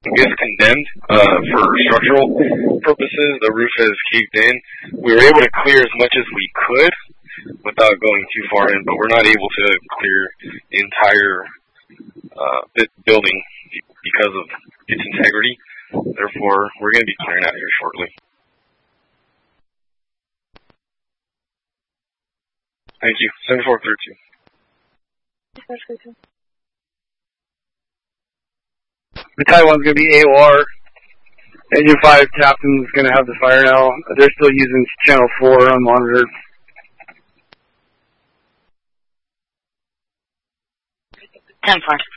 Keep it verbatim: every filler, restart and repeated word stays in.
is condemned uh, for structural purposes. The roof is caved in. We were able to clear as much as we could without going too far in, but we're not able to clear the entire uh, building because of its integrity. Therefore, we're going to be clearing out here shortly. Thank you. seven four three two. The Taiwan's going to be A O R. Engine five captain's going to have the fire now. They're still using channel four unmonitored. ten four.